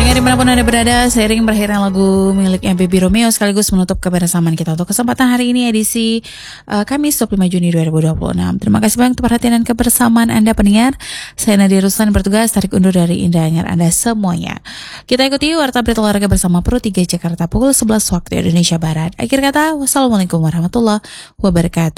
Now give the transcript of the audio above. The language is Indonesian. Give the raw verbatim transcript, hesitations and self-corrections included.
Pendengar dimanapun Anda berada, seiring berakhirnya lagu miliknya Baby Romeo sekaligus menutup kebersamaan kita untuk kesempatan hari ini edisi uh, Kamis dua puluh lima Juni dua ribu dua puluh enam. Terima kasih banyak untuk perhatian dan kebersamaan Anda pendengar. Saya Nadia Ruslan bertugas tarik undur dari indahnya Anda semuanya. Kita ikuti Warta Berita Olahraga bersama Pro tiga Jakarta pukul sebelas waktu Indonesia Barat. Akhir kata, wassalamualaikum warahmatullahi wabarakatuh.